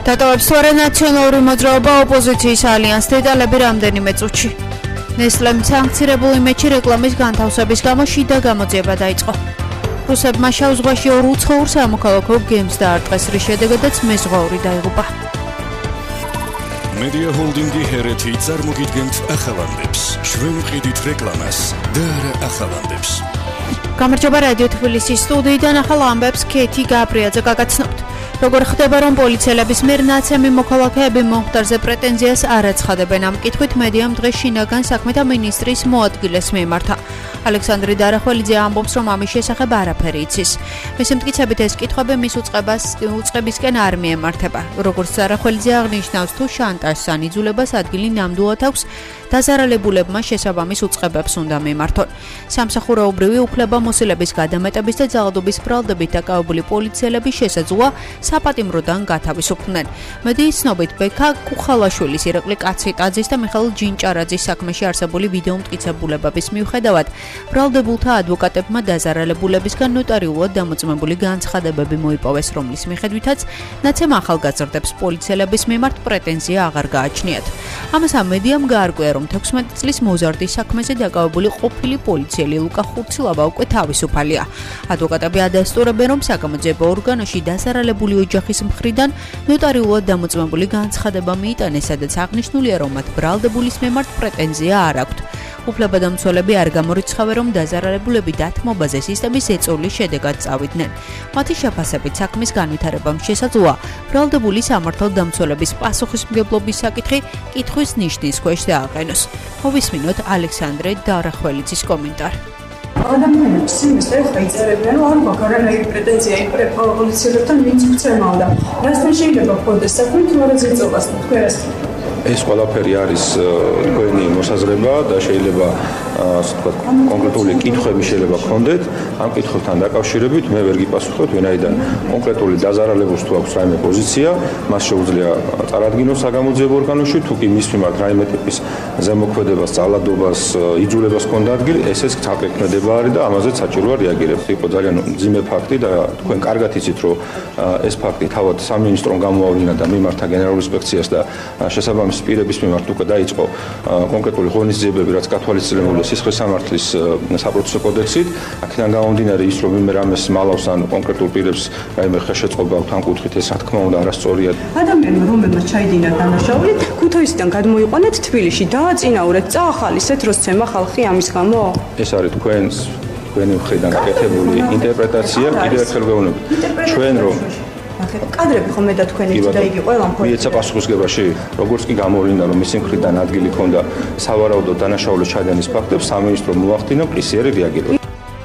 დატოვებს თუ არა ნაციონალური მოძრაობა ოპოზიციის ალიანს დეტალები რამდენიმე წუთში. ნესტლემ სანქცირებულ იმედში რეკლამის განთავსების გამო შიდა გამოძიება დაიწყო. რუსებმა შავ ზღვაში ორ უცხოურ სამოქალაქო გემს დაარტყეს, რის შედეგადაც მეზღვაური დაიღუპა. Media Holding-ი ჰერეთი წარმოგიდგენთ ახალანდებს. ჩვენ ვყიდით რეკლამას და არა ახალანდებს. გამარჯობა რადიო თბილისის სტუდიიდან ახალ ამბებს ქეთი გაბრიაძე გაგაცნობთ. როგორ ხდება რომ პოლიციელების მიერ ნაცემი მოქალაქეები მომხდარზე პრეტენზიას არ აცხადებენ, ამ კითხვით მედიამ დღეს შინაგან საქმეთა მინისტრის მოადგილეს მიემართა. ალექსანდრე დარახველიძე ამბობს, რომ ამის შესახებ არაფერი იცის. მისი მტკიცებით ეს კითხვები მის უწყებისკენ არ მიემართება. როგორც დარახველიძე აღნიშნავს, თუ შანტაჟს ან იძულებას ადგილი ნამდვილად აქვს, დაზარალებულებმა შესაბამის უწყებებს უნდა მიემართონ. სამსახურეობრივი უფლებამოსილების გადამეტების და ძალადობის ბრალდებით დაკავებული პოლიციელები შესაძლოა საპატიმროდან გათავისუფლდნენ. მედიის ცნობით, ბექა კუხალაშვილის, ირაკლი კაციტაძის და მიხეილ ჯინჭარაძის საქმეში არსებული ვიდეო მტკიცებულებების მიუხედავად, ბრალდებულთა ადვოკატებმა დაზარალებულებისგან ნოტარიულად დამოწმებული განცხადებები მოიპოვეს, რომლის მიხედვითაც ნაცემ ახალგაზრდებს პოლიციელების მიმართ პრეტენზია აღარ გააჩნიათ. ამას ამ მედიამ გაარკვია, რომ 16 წლის მოზარდის საქმეზე დაკავებული ყოფილი პოლიციელი ლუკა ხურცილავა უკვე თავისუფალია. ადვოკატები ადასტურებენ, რომ საგამოძიებო ორგანოში დაზარალებული ოჯახის მხრიდან ნოტარიულად დამოწმებული განცხადება მიიტანეს, სადაც აღნიშნულია, რომ მათ ბრალდებულის მიმართ პრეტენზია არ აქვთ. უფლებადამცველები არ გამორიცხავენ, რომ დაზარალებულები დათმობაზე სისტემის ეწოლის შედეგად წავიდნენ. მათი შეფასებით საქმის განვითარებამ შესაძლოა ბრალდებული სამართალდამცველების პასუხისმგებლობის საკითხი კითხვის ნიშნის ქვეშ დააყენოს. მოვისმინოთ ალექსანდრე დარახველიძის კომენტარი. ადამიანებს იმის ეხლა იწერებიან, რომ არ გვაქვს არანაირი პრეტენზია იმ პოლიციელებთან, ვინც გვცემავდა. რასთან შეიძლება გქონდეს საქმე, თუ არა ზეწოლას, თქვენ რას ხდება? ეს ყველაფერი არის თქვენი მოსაზრება და შეიძლება ასე ვთქვათ კონკრეტული კითხვები შეიძლება გქონდეთ. ამ კითხვებთან დაკავშირებით მე ვერ გიპასუხებთ, ვინაიდან კონკრეტული დაზარალებულს თუ აქვს რაიმე პოზიცია, მას შეუძლია წარადგინოს საგამოძიებო ორგანოში, თუ კი მის მიმართ რაიმე ტიპის ზემოქმედებას, ძალადობას, იძულებას ჰქონდა ადგილი, ესეც საკითხმედება არის და ამაზეც საჭიროა რეაგირება. იყო ძალიან მძიმე ფაქტი და თქვენ კარგად იცით, რომ ეს ფაქტი თავად სამინისტრომ გამოავლინა და მიმართა გენერალურ ინსპექციას და შესაბამის პირების მიმართ უკვე დაიწყო კონკრეტული ღონისძიებები, რაც გათვალისწინებულია სისხლის სამართლის საპროცესო კოდექსით. აქედან გამომდინარე ის, რომ მე რამეს მალავს ან კონკრეტულ პირებს რაიმე ხელშეწყობა აქვს ამ კუთხით, ეს რა თქმა უნდა არასწორია. ადამიანმა რომელმაც ჩაიდინა დანაშაული, ქუთაისიდან გადმოიყვანეთ თბილისში, დააწინაურეთ, წაახალისეთ, რომ სცემა ხალხი ამის გამო? ეს არის თქვენი მხრიდან გაკეთებული ინტერპრეტაცია, კიდევ ერთხელ ვეუბნებით. ჩვენ რომ კადრები ხომ და თქვენი და იგი ყველა მხოლოდ ვიეცა პასუხისგებაში, როგორც კი გამოვლინდა, რომ მისი მხრიდან ადგილი ჰქონდა სავარაუდო დანაშაულის ჩადენის ფაქტებს, სამინისტრო მოახდინა პრესიერი რეაგირება.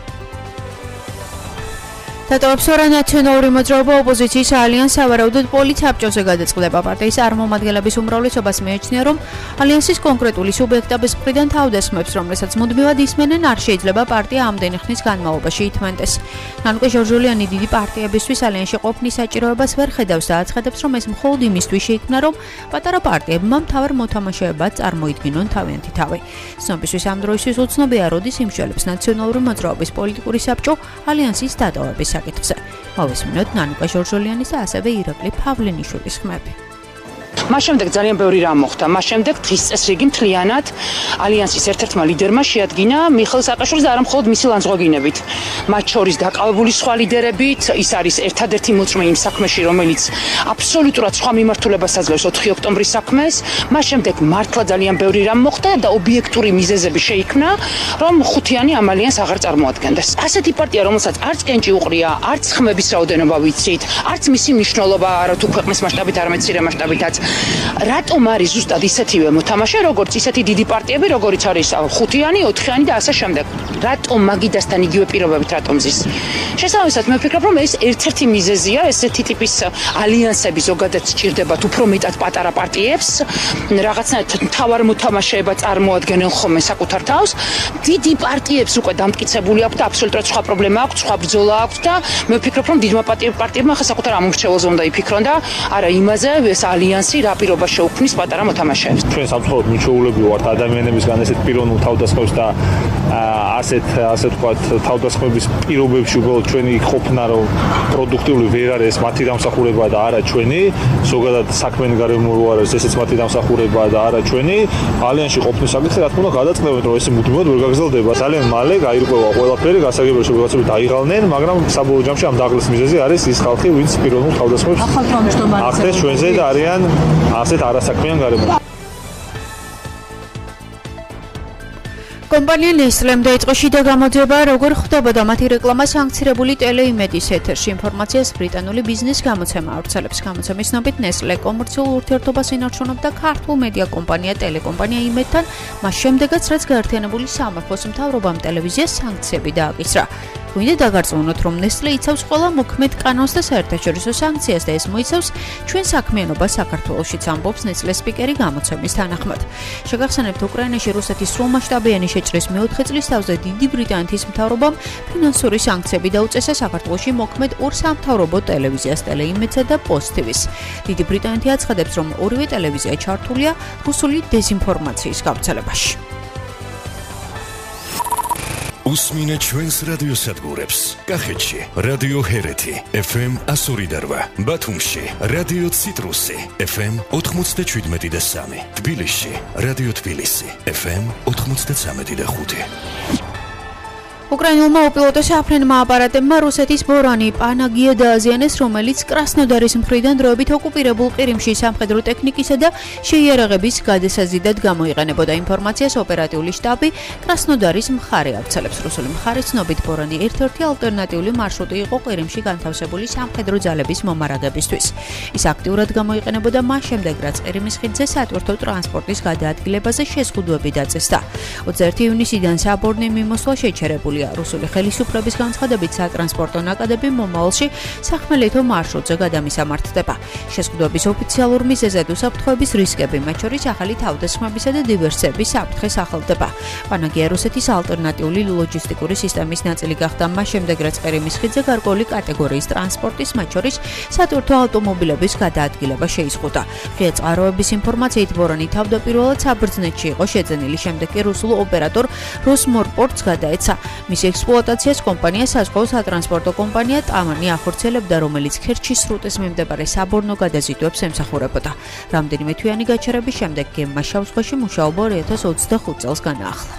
დატოვებს თუ არა ნაციონალური მოძრაობა ოპოზიციის ალიანს სავარაუდოდ პოლიცსაბჭოზე გადაწყდება. პარტიის წარმომადგენლების უმრავლესობას მიაჩნია, რომ ალიანსის კონკრეტული სუბიექტების მხრიდან თავდასხმებს, რომლებსაც მუდმივად ისმენენ, არ შეიძლება პარტია ამდენი ხნის განმავლობაში ითმენდეს. ნანუკე ჟორჟოლიანი დიდი პარტიებისთვის ალიანსში ყოფნის საჭიროებას ვერ ხედავს და აცხადებს, რომ ეს მხოლოდ იმისთვის შეიქმნა, რომ პატარა პარტიებმა მთავარ მოთამაშეებად წარმოიდგინონ თავიანთი თავი. ცნობისთვის ამ დროისთვის უცნობია, როდის იმშველებს ნაციონალური მოძრაობის პოლიტიკური საბჭო ალიანსის დატოვების საკითხზე. მოვისმინოთ ნანუკა ჟორჟოლიანის და ასევე ირაკლი ფავლენიშვილის ხმები. მას შემდეგ ძალიან ბევრი რამ მოხდა. მას შემდეგ დღის წესრიგი მთლიანად ალიანსის ერთ-ერთმა ლიდერმა შეადგინა მიხეილ სააკაშვილის და არა მხოლოდ მისი ლანძღვაგინებით. მათ შორის დაკავებული სხვა ლიდერებით, ის არის ერთადერთი მოწმე იმ საქმეში, რომელიც აბსოლუტურად სხვა მიმართულებას აძლევს 4 ოქტომბრის საქმეს. მას შემდეგ მართლა ძალიან ბევრი რამ მოხდა და ობიექტური მიზეზები შეიქმნა, რომ ხუთიანი ამ ალიანსს აღარ წარმოადგენდეს. ასეთი პარტია, რომელსაც არც კენჭი უყრია, არც ხმების რაოდენობა ვიცით, არც მისი მნიშვნელობა არა თუ ქვეყნის მასშტაბით, არამედ მცირე მასშტაბითაც. რატომ არის ზუსტად ისეთივე მოთამაშე, როგორც ისეთი დიდი პარტიები, როგორიც არის ხუთიანი, 4-იანი და ასე შემდეგ. რატომ მაგიდასთან იგივე პირობებით რატომ ზის? შესაბამისად, მე ვფიქრობ, რომ ეს ერთ-ერთი მიზეზია, ესეთი ტიპის ალიანსები ზოგადად სჭირდებათ უფრო მეტად პატარა პარტიებს, რაღაცნაირად მთავარ მოთამაშეებად წარმოადგენენ ხოლმე საკუთარ თავს. დიდი პარტიებს უკვე დამტკიცებული აქვს და აბსოლუტურად სხვა პრობლემა აქვს, სხვა ბრძოლა აქვს და მე ვფიქრობ, რომ დიდმა პარტიებმა ხა საკუთარ ამორჩეველზე უნდა იფიქრონ და არა იმაზე, ეს ალიანსი რა პირობა შეუქმნის პატარა მოთამაშეებს. ჩვენ სამწუხაროდ მიჩვეულები ვართ ადამიანებისგან ესეთ პიროვნულ თავდასხმებს და ასე ვთქვათ თავდასხმების პირობებში უბრალოდ ჩვენი ყოფნა რომ პროდუქტიული ვერ არის მათი დამსახურება და არა ჩვენი, ზოგადად საქმიანი გარემო რო არის ესეც მათი დამსახურება და არა ჩვენი, ალიანსში ყოფნის საკითხი რა თქმა უნდა გადაწყდებათ რომ ესე მუდმივად ვერ გაგრძელდება. ძალიან მალე გაირკვევა ყველაფერი, გასაგებია რომ რაღაცები დაიღალნენ, მაგრამ საბოლოო ჯამში ამ დაღლის მიზეზი არის ის ხალხი, ვინც პიროვნულ თავდასხმებს ახდენს ჩვენზე და არიან ასეთ არასაქმიან გარემოში. კომპანია Nestlé-მ დაიწყო შიდა გამოძიება, როგორ ხდებოდა მათი რეკლამა სანქცირებული ტელეიმედიის ეთერში. ინფორმაციას ბრიტანული ბიზნეს გამოცემა ავრცელებს. გამოცემის ცნობით Nestlé კომერციულ ურთიერთობას ინარჩუნებდა ქართულ მედია კომპანია ტელეკომპანია იმედთან, მას შემდეგაც რაც გაერთიანებული სამეფოს მთავრობამ ტელევიზიას სანქციები დააკისრა. გვინდა დაგარწმუნოთ, რომ Nestlé იცავს ყველა მოქმედ კანონს და საერთაშორისო სანქციას და ეს მოიცავს ჩვენ საქმიანობას საქართველოშიც, ამბობს Nestlé სპიკერი გამოცემის თანახმად. შეგახსენებთ, უკრაინაში რუსეთის სრულმასშტაბიანი შეჭრის მეოთხე წლის თავზე დიდი ბრიტანეთის მთავრობამ ფინანსური სანქციები დაუწესა საქართველოში მოქმედ ორ სამთავრობო ტელევიზიას ტელეიმედსა და პოსტ TV-ს. დიდი ბრიტანეთი აცხადებს, რომ ორივე ტელევიზია ჩართულია რუსული დეზინფორმაციის გავრცელებაში. უსმინე ჩვენს რადიოსადგურებს. კახეთში რადიო ჰერეთი FM 102.8, ბათუმში რადიო ციტრუსი FM 97.3, თბილისში რადიო თბილისი FM 93.5. უკრაინულმა უპილოტო საფრენმა აპარატებმა რუსეთის ბორანი პანაგია დააზიანეს, რომელიც კრასნოდარის მხრიდან დროებით ოკუპირებულ ყირიმში სამხედრო ტექნიკისა და შეიარაღების გადასაზიდად გამოიყენებოდა. ინფორმაციას ოპერატიული შტაბი კრასნოდარის მხარე ავრცელებს. რუსული მხარის ცნობით ბორანი ერთ-ერთი ალტერნატიული მარშრუტი იყო ყირიმში განთავსებული სამხედრო ძალების მომარაგებისთვის. ის აქტიურად გამოიყენებოდა მას შემდეგ, რაც ყირიმის ხიდზე სატვირთო ტრანსპორტის გადაადგილებაზე შეზღუდვები დაწესდა. 21 ივნისიდან საბორნე მიმოსვლა შეჩერებული. რუსული ხელისუფლების განცხადებით სატრანსპორტო ნაკადები მომავალში სახმელეთო მარშრუტზე გადამისამართდება. შეზღუდვების ოფიციალურ მიზეზად უსაფრთხოების რისკები, მათ შორის ახალი თავდასხმებისა და დივერსიების საფრთხე სახელდება. პანაგია რუსეთის ალტერნატიული ლოჯისტიკური სისტემის ნაწილი გახდა მას შემდეგ, რაც ყირიმის ხიდზე გარკვეული კატეგორიის ტრანსპორტის, მათ შორის სატვირთო ავტომობილების გადაადგილება შეიზღუდა. ღია წყაროების ინფორმაციით ბორანი თავდაპირველად საბერძნეთში იყო შეძენილი, შემდეგ კი რუსულ ოპერატორ როსმორპორტს გადაეცა. მის ექსპლუატაციას კომპანია საზღვაო სატრანსპორტო კომპანია ტამანი ახორციელებდა, რომელიც ქერჩის სრუტეს მიმდებარე საბორნო გადაზიდვებს ემსახურებოდა. რამდენიმე თვიანი გაჩერების შემდეგ გემმა შავ ზღვაში მუშაობა 2025 წელს განაახლა.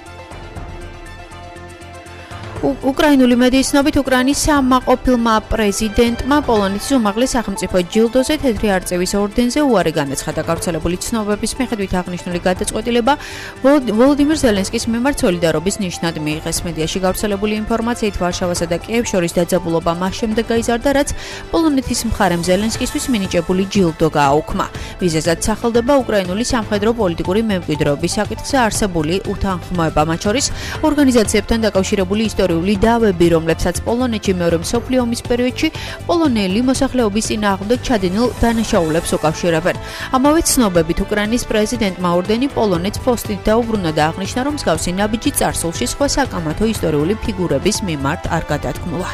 უკრაინული მედიის ცნობით, უკრაინის სამაყოფილმა პრეზიდენტმა პოლონეთის უმაღლეს სახელმწიფო ჯილდოზე თეთრი არწივის ორდენზე უარი განაცხადა. გავრცელებული ცნობების მიხედვით აღნიშნული გადაწყვეტილება ვოლოდიმირ ზელენსკის მიმართ სოლიდარობის ნიშნად მიიღეს. მედიაში გავრცელებული ინფორმაციით ვარშავასა და კიევს შორის დაძაბულობა მას შემდეგ გაიზარდა, რაც პოლონეთის მხარემ ზელენსკისთვის მინიჭებული ჯილდო გააუქმა. მიზეზად სახელდება უკრაინული სამხედრო პოლიტიკური მემკვიდრეობის საკითხზე არსებული უთანხმოება, მათ შორის ორგანიზაციებთან დაკავშირებული ისტორიული დავები, რომლებსაც პოლონეთში მეორე მსოფლიო ომის პერიოდში პოლონელი მოსახლეობის წინააღმდეგ ჩადენილ დანაშაულებს უკავშირებენ. ამავე ცნობებით უკრაინის პრეზიდენტმა ორდენი პოლონეთს ფოსტით დაუბრუნა და აღნიშნა, რომ მსგავსი ნაბიჯი წარსულში სხვა საკამათო ისტორიული ფიგურების მიმართ არ გადათქმულა.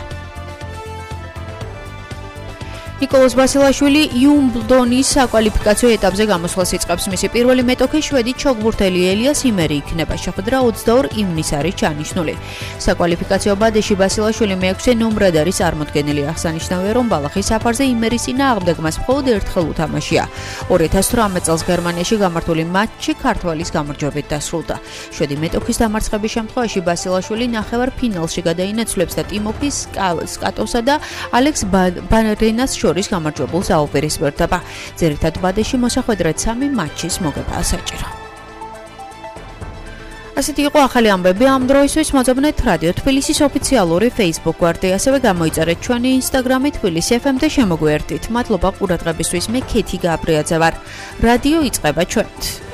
ნიკოლოზ ბასილაშვილი იუმბლდონის საკვალიფიკაციო ეტაპზე გამოსვლას იწყებს. მისი პირველი მეტოქე შვედი ჩოგბურთელი ელიას იმერი იქნება. შეხვედრა 22 ივნისს არის ჩანიშნული. საკვალიფიკაციო ბადეში ბასილაშვილი მე-6 ნომრად არის წარმოდგენილი. აღსანიშნავია, რომ ბალახის საფარზე იმერის წინააღმდეგ მას მხოლოდ ერთხელ უთამაშია. 2018 წელს გერმანიაში გამართული მატჩი ქართველის გამარჯვებით დასრულდა. შვედი მეტოქის დამარცხების შემთხვევაში ბასილაშვილი ნახევარფინალში გადაინაცვლებს და ტიმოფი სკატოვსა და ალექს ბანერენას შორის გამარჯვებულს აუპირისპირდება. ძირითად ბადეში მოსახვედრად 3 მატჩის მოგება საჭირო. ასეთი იყო ახალი ამბები ამ დროისთვის. მოძებნეთ რადიო თბილისის ოფიციალური Facebook გვერდი, ასევე გამოიწერეთ ჩვენი Instagram-ი თბილისი FM და შემოგვიერთდით. მადლობა ყურადღებისთვის. მე ქეთი გაბრიაძე ვარ. რადიო იწყება ჩვენით.